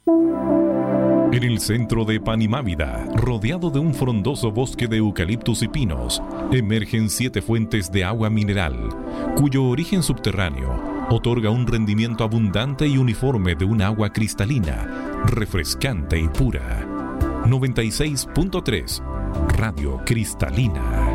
En el centro de Panimávida, rodeado de un frondoso bosque de eucaliptus y pinos, emergen 7 fuentes de agua mineral, cuyo origen subterráneo otorga un rendimiento abundante y uniforme de un agua cristalina, refrescante y pura. 96.3 Radio Cristalina.